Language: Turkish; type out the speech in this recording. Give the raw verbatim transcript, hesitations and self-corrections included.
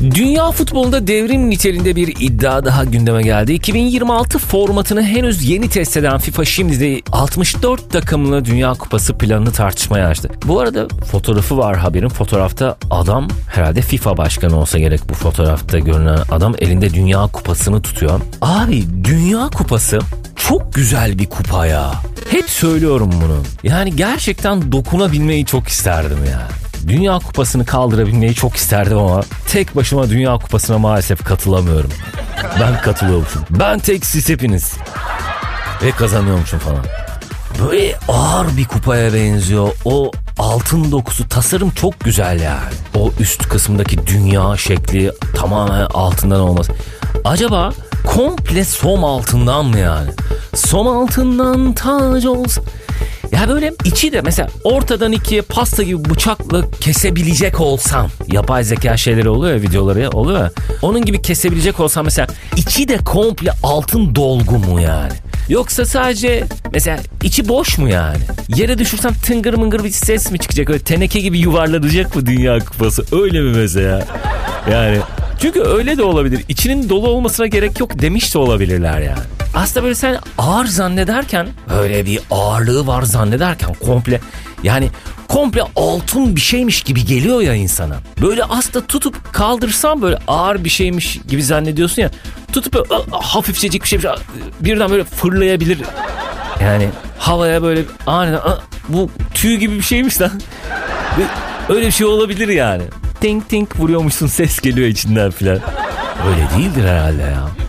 Dünya futbolunda devrim niteliğinde bir iddia daha gündeme geldi. iki bin yirmi altı formatını henüz yeni test eden FIFA şimdi de altmış dört takımlı Dünya Kupası planını tartışmaya açtı. Bu arada fotoğrafı var haberin. Fotoğrafta adam herhalde FIFA başkanı olsa gerek, bu fotoğrafta görünen adam elinde Dünya Kupası'nı tutuyor. Abi Dünya Kupası çok güzel bir kupa ya. Hep söylüyorum bunu. Yani gerçekten dokunabilmeyi çok isterdim ya. Dünya Kupası'nı kaldırabilmeyi çok isterdim ama tek başıma Dünya Kupası'na maalesef katılamıyorum. Ben katılıyormuşum. Ben tek, siz hepiniz. Ve kazanıyormuşum falan. Böyle ağır bir kupaya benziyor. O altın dokusu, tasarım çok güzel yani. O üst kısmındaki dünya şekli tamamen altından olması. Acaba komple som altından mı yani? Som altından tac olsa... Ya böyle içi de mesela ortadan ikiye pasta gibi bıçakla kesebilecek olsam, yapay zeka şeyleri oluyor ya, videoları oluyor ya, onun gibi kesebilecek olsam mesela içi de komple altın dolgu mu yani? Yoksa sadece mesela içi boş mu yani? Yere düşürsem tıngır mıngır bir ses mi çıkacak? Öyle teneke gibi yuvarlanacak mı Dünya Kupası? Öyle mi mesela? Yani çünkü öyle de olabilir. İçinin dolu olmasına gerek yok demiş de olabilirler yani. Aslında böyle sen ağır zannederken, öyle bir ağırlığı var zannederken komple, yani komple altın bir şeymiş gibi geliyor ya insana. Böyle aslında tutup kaldırsan böyle ağır bir şeymiş gibi zannediyorsun ya. Tutup böyle hafifçecik bir şey birden böyle fırlayabilir. Yani havaya böyle aniden bu tüy gibi bir şeymiş lan. Öyle bir şey olabilir yani. Tink tink vuruyormuşsun, ses geliyor içinden filan. Öyle değildir herhalde ya.